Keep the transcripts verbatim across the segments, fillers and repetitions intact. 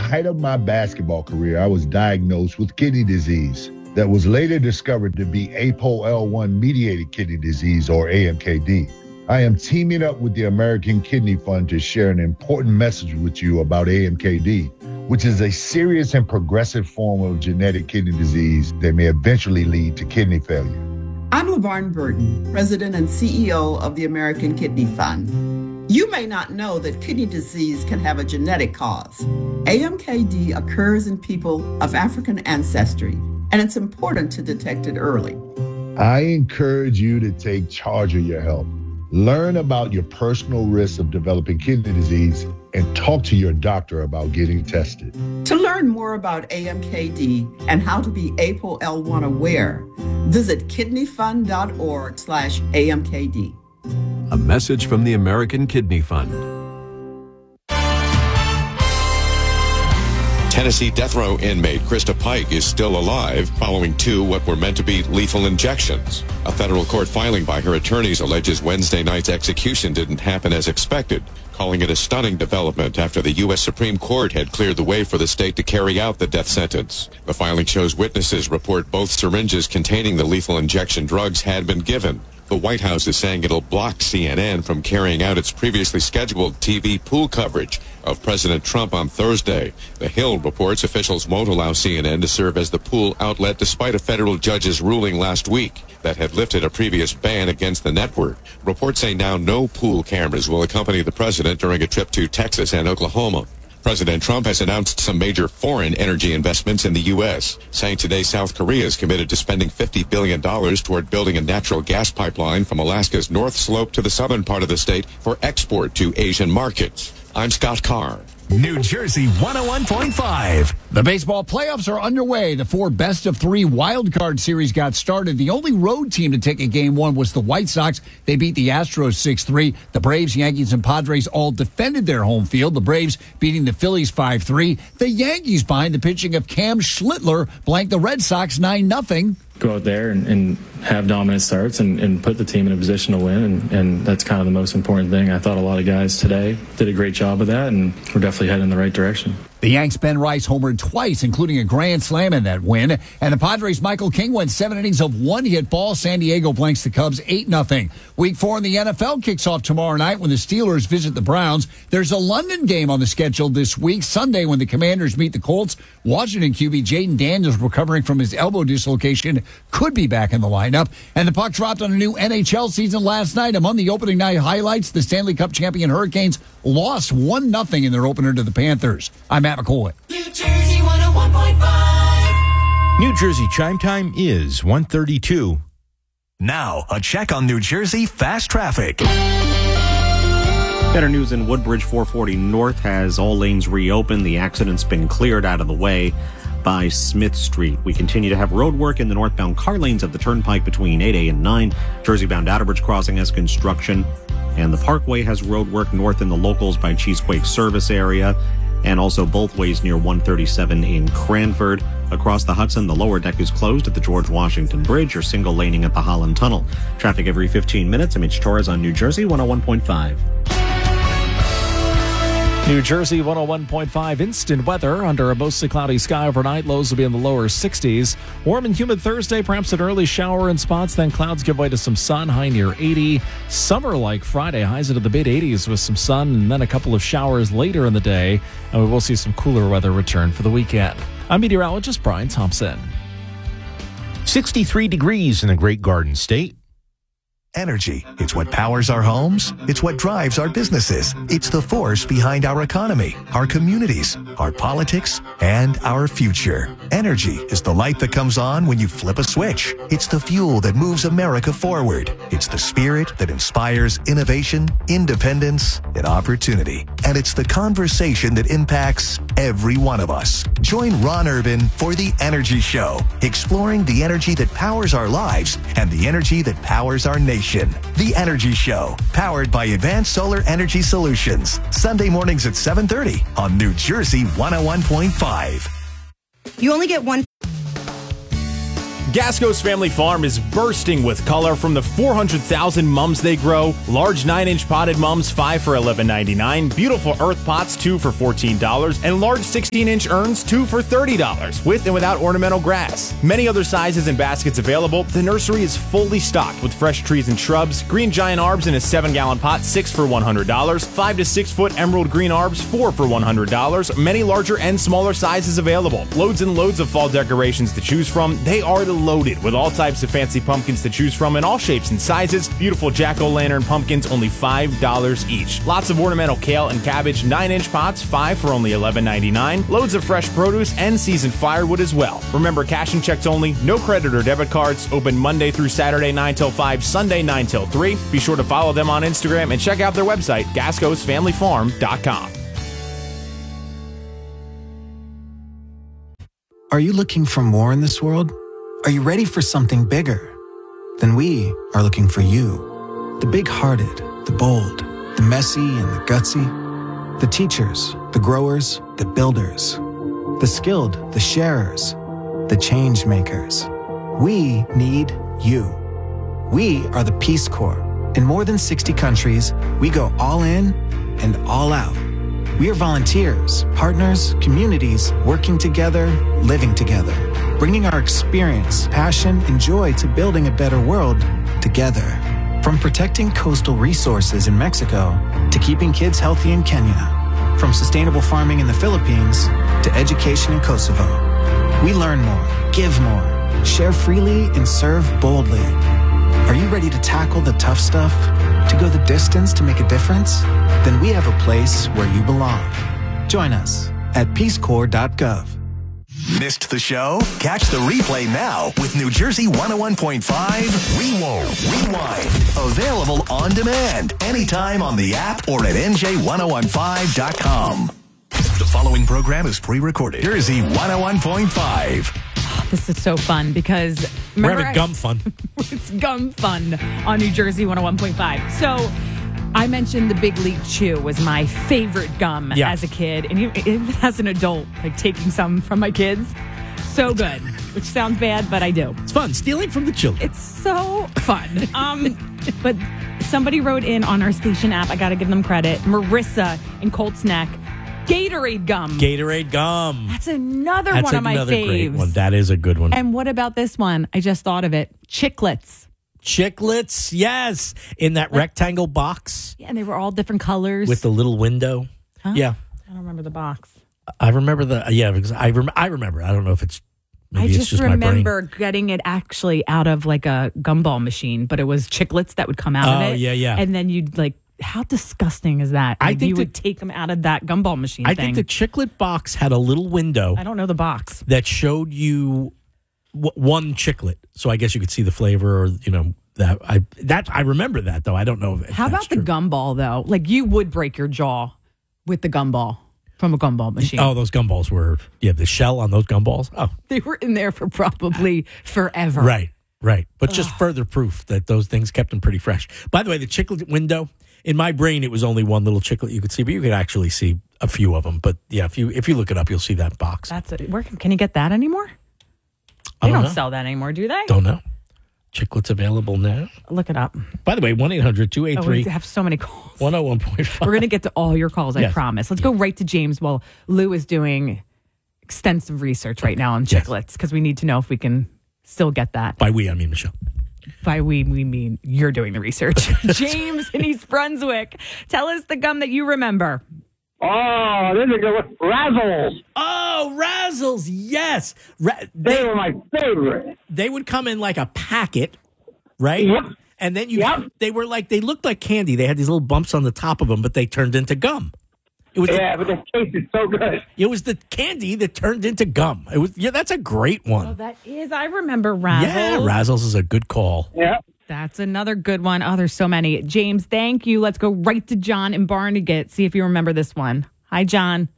height of my basketball career, I was diagnosed with kidney disease that was later discovered to be A P O L one mediated kidney disease, or A M K D. I am teaming up with the American Kidney Fund to share an important message with you about A M K D, which is a serious and progressive form of genetic kidney disease that may eventually lead to kidney failure. I'm LaVarn Burton, President and C E O of the American Kidney Fund. You may not know that kidney disease can have a genetic cause. A M K D occurs in people of African ancestry, and it's important to detect it early. I encourage you to take charge of your health. Learn about your personal risks of developing kidney disease and talk to your doctor about getting tested. To learn more about A M K D and how to be A P O L one aware, visit kidneyfund.org slash AMKD. A message from the American Kidney Fund. Tennessee death row inmate Krista Pike is still alive following two what were meant to be lethal injections. A federal court filing by her attorneys alleges Wednesday night's execution didn't happen as expected, calling it a stunning development after the U S Supreme Court had cleared the way for the state to carry out the death sentence. The filing shows witnesses report both syringes containing the lethal injection drugs had been given. The White House is saying it'll block C N N from carrying out its previously scheduled T V pool coverage of President Trump on Thursday. The Hill reports officials won't allow C N N to serve as the pool outlet despite a federal judge's ruling last week that had lifted a previous ban against the network. Reports say now no pool cameras will accompany the president during a trip to Texas and Oklahoma. President Trump has announced some major foreign energy investments in the U S, saying today South Korea is committed to spending fifty billion dollars toward building a natural gas pipeline from Alaska's north slope to the southern part of the state for export to Asian markets. I'm Scott Carr. New Jersey one oh one point five. The baseball playoffs are underway. The four best of three wild card series got started. The only road team to take a game one was the White Sox. They beat the Astros six three. The Braves, Yankees, and Padres all defended their home field. The Braves beating the Phillies five three. The Yankees, behind the pitching of Cam Schlittler, blanked the Red Sox nine nothing. Go out there and, and have dominant starts and, and put the team in a position to win, and, and that's kind of the most important thing. I thought a lot of guys today did a great job of that, and we're definitely heading in the right direction. The Yanks' Ben Rice homered twice, including a grand slam in that win. And the Padres' Michael King went seven innings of one-hit ball. San Diego blanks the Cubs eight nothing. Week four in the N F L kicks off tomorrow night when the Steelers visit the Browns. There's a London game on the schedule this week, Sunday, when the Commanders meet the Colts. Washington Q B Jaden Daniels, recovering from his elbow dislocation, could be back in the lineup. And the puck dropped on a new N H L season last night. Among the opening night highlights, the Stanley Cup champion Hurricanes lost one nothing in their opener to the Panthers. I'm Matt McCoy. New Jersey one oh one point five. New Jersey chime time is one thirty-two. Now, a check on New Jersey fast traffic. Better news in Woodbridge. Four forty North has all lanes reopened. The accident's been cleared out of the way by Smith Street. We continue to have road work in the northbound car lanes of the Turnpike between eight A and nine. Jersey-bound Outerbridge Crossing has construction. And the Parkway has road work north in the locals by Cheesequake service area. And also both ways near one thirty-seven in Cranford. Across the Hudson, the lower deck is closed at the George Washington Bridge or single laning at the Holland Tunnel. Traffic every fifteen minutes. I'm Mitch Torres on New Jersey one oh one point five. New Jersey one oh one point five instant weather under a mostly cloudy sky overnight. Lows will be in the lower sixties. Warm and humid Thursday, perhaps an early shower in spots. Then clouds give way to some sun, high near eighty. Summer-like Friday, highs into the mid-eighties with some sun and then a couple of showers later in the day. And we will see some cooler weather return for the weekend. I'm meteorologist Brian Thompson. sixty-three degrees in the Great Garden State. Energy. It's what powers our homes. It's what drives our businesses. It's the force behind our economy, our communities, our politics, and our future. Energy is the light that comes on when you flip a switch. It's the fuel that moves America forward. It's the spirit that inspires innovation, independence, and opportunity. And it's the conversation that impacts every one of us. Join Ron Urban for The Energy Show, exploring the energy that powers our lives and the energy that powers our nation. The Energy Show, powered by Advanced Solar Energy Solutions. Sunday mornings at seven thirty on New Jersey one oh one point five. You only get one. Gasco's Family Farm is bursting with color from the four hundred thousand mums they grow. Large nine inch potted mums, five for eleven ninety-nine. Beautiful earth pots, two for fourteen dollars. And large sixteen inch urns, two for thirty dollars, with and without ornamental grass. Many other sizes and baskets available. The nursery is fully stocked with fresh trees and shrubs. Green giant arbs in a seven gallon pot, six for one hundred dollars. five to six foot emerald green arbs, four for one hundred dollars. Many larger and smaller sizes available. Loads and loads of fall decorations to choose from. They are loaded with all types of fancy pumpkins to choose from in all shapes and sizes. Beautiful jack-o'-lantern pumpkins, only five dollars each. Lots of ornamental kale and cabbage, nine inch pots, five for only eleven ninety-nine. Loads of fresh produce and seasoned firewood as well. Remember, cash and checks only, no credit or debit cards. Open Monday through Saturday, nine till five, Sunday, nine till three. Be sure to follow them on Instagram and check out their website, gascos family farm dot com. Are you looking for more in this world? Are you ready for something bigger? Then we are looking for you. The big-hearted, the bold, the messy and the gutsy. The teachers, the growers, the builders. The skilled, the sharers, the change makers. We need you. We are the Peace Corps. In more than sixty countries, we go all in and all out. We are volunteers, partners, communities, working together, living together, bringing our experience, passion, and joy to building a better world together. From protecting coastal resources in Mexico to keeping kids healthy in Kenya, from sustainable farming in the Philippines to education in Kosovo. We learn more, give more, share freely, and serve boldly. Are you ready to tackle the tough stuff? To go the distance to make a difference? Then we have a place where you belong. Join us at peace corps dot gov. Missed the show? Catch the replay now with New Jersey one oh one point five Rewind. Rewind. Available on demand anytime on the app or at N J ten fifteen dot com. The following program is pre-recorded. Jersey one oh one point five. This is so fun because we're having gum fun. It's gum fun on New Jersey one oh one point five. So I mentioned the Big League Chew was my favorite gum yeah. as a kid, and even as an adult, like taking some from my kids, so good. Which sounds bad, but I do. It's fun stealing from the children. It's so fun. um, but somebody wrote in on our station app. I got to give them credit. Marissa in Colts Neck. Gatorade gum. Gatorade gum. That's another That's one of my another faves. Great one. That is a good one. And what about this one? I just thought of it. Chiclets. Chiclets, yes. In that like, rectangle box. Yeah, and they were all different colors. With the little window. Huh? Yeah. I don't remember the box. I remember the, yeah, because I, rem- I remember. I don't know if it's, maybe I just, it's just remember my brain. getting it actually out of like a gumball machine, but it was Chiclets that would come out oh, of it. Oh, yeah, yeah. And then you'd like, how disgusting is that? I like think you the, would take them out of that gumball machine I thing. think the Chiclet box had a little window. I don't know the box. That showed you w- one Chiclet. So I guess you could see the flavor or, you know, that I that I remember that, though. I don't know if How that's about the true. gumball, though? Like, you would break your jaw with the gumball from a gumball machine. Oh, those gumballs were, yeah, the shell on those gumballs. Oh. They were in there for probably forever. Right, right. But just Ugh. further proof that those things kept them pretty fresh. By the way, the Chiclet window, in my brain, it was only one little Chiclet you could see, but you could actually see a few of them. But yeah, if you if you look it up, you'll see that box. That's it. Where can you get that anymore? They don't, don't know. sell that anymore, do they? Don't know. Chiclet's available now. Look it up. By the way, one eight hundred two eight three Oh, we have so many calls. one oh one point five. We're going to get to all your calls, I yes. promise. Let's go right to James while Lou is doing extensive research right now on Chiclets because yes. we need to know if we can still get that. By we, I mean Michelle. By we, we mean you're doing the research. James in East Brunswick, tell us the gum that you remember. Oh, this is a good one. Razzles. Oh, Razzles, yes. Ra- they, they were my favorite. They would come in like a packet, right? Yep. And then you, yep. they were like, they looked like candy. They had these little bumps on the top of them, but they turned into gum. It was yeah, the, but the taste is so good. It was the candy that turned into gum. It was yeah, that's a great one. Oh, that is. I remember Razzles. Yeah, Razzles is a good call. Yeah. That's another good one. Oh, there's so many. James, thank you. Let's go right to John in Barnegat. See if you remember this one. Hi, John.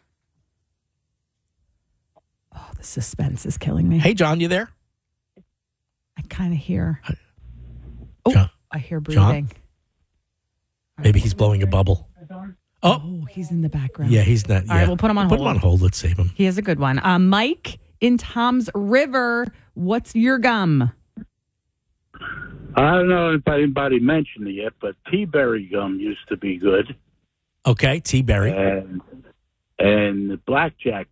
Oh, the suspense is killing me. Hey, John, you there? I kind of hear. Oh, John? I hear breathing. John? Maybe he's blowing a bubble. Oh. oh, he's in the background. Yeah, he's not. All yeah. right, we'll put him on put hold. Put him on hold. Let's save him. He has a good one. Uh, Mike in Tom's River. What's your gum? I don't know if anybody mentioned it yet, but T-berry gum used to be good. Okay, T-berry. And, and the blackjack